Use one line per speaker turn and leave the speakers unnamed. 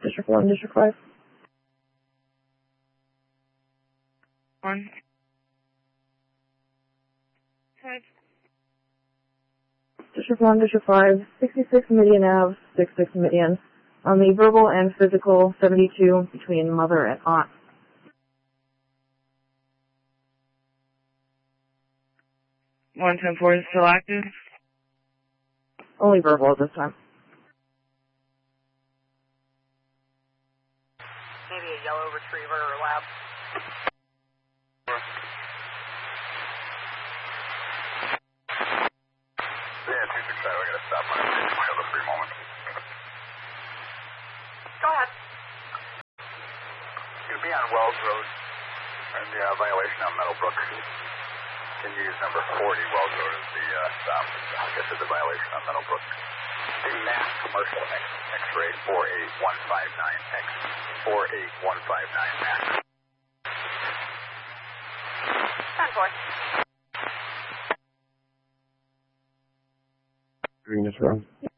District 1, District 5.
1. 5.
District 1, District 5, 66 Midian Ave, 66 Midian. On the verbal and physical, 72 between mother and aunt.
110-4 is still active.
Only verbal at this time.
Maybe a yellow retriever or lab.
Yeah, 265, I gotta stop when I have a free moment.
Go ahead.
You'll be on Wells Road, and the violation on Meadowbrook. Can you use number 40 Wells Road as the stop? I'll get to the violation on Meadowbrook. A mass commercial X-ray 48159X 48159 max.
10-4.
Green is wrong.